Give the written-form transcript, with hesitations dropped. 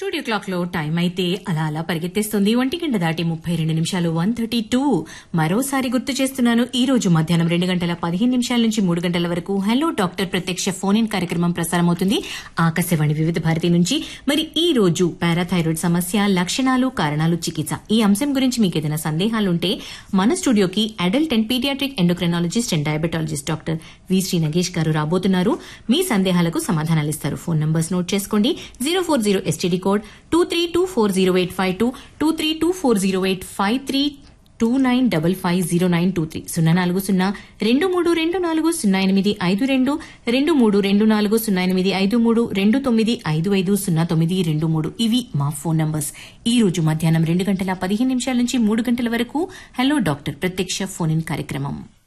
Studio clock లో time అయితే అలా అలా పరిగెత్తేస్తుంది 1 దాటి 32 నిమిషాలు 1:32. మరోసారి గుర్తు చేస్తున్నాను, ఈ రోజు మధ్యాహ్నం 2:15 నుంచి 3 గంటల వరకు హలో డాక్టర్ ప్రత్యక్ష ఫోన్ ఇన్ కార్యక్రమం ప్రసారమవుతుంది ఆకాశవాణి వివిధ భారతి నుంచి. మరి ఈ రోజు పారాథైరాయిడ్ సమస్య, లక్షణాలు, కారణాలు, చికిత్స ఈ అంశం గురించి మీకు ఏదైనా సందేహాలుంటే మన స్టూడియోకి adult and paediatric endocrinologist and diabetologist doctor V Shri Nagesh గారు రాబోతున్నారు. మీ సందేహాలకు సమాధానాలు ఇస్తారు. ఫోన్ నంబర్స్ నోట్ చేసుకోండి. 040 STD కోడ్ 23240852, 23240853, 29550923, 040-23240852, 23240853, 29550923. ఇవి మా ఫోన్ నంబర్స్. ఈ రోజు మధ్యాహ్నం 2:15 నుంచి 3 గంటల వరకు హలో డాక్టర్ ప్రత్యక్ష ఫోన్ ఇన్ కార్యక్రమం.